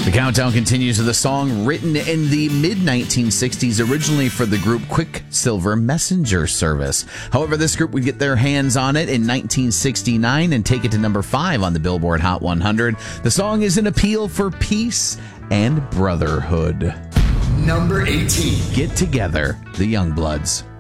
The countdown continues with a song written in the mid-1960s, originally for the group Quicksilver Messenger Service. However, this group would get their hands on it in 1969 and take it to number 5 on the Billboard Hot 100. The song is an appeal for peace and brotherhood. Number 18. Get Together, the Youngbloods.